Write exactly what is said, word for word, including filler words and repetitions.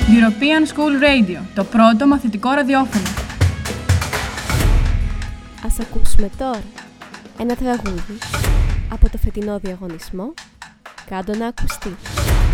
European School Radio, το πρώτο μαθητικό ραδιόφωνο. Ας ακούσουμε τώρα ένα τραγούδι από το φετινό διαγωνισμό «Κάντο να ακουστεί».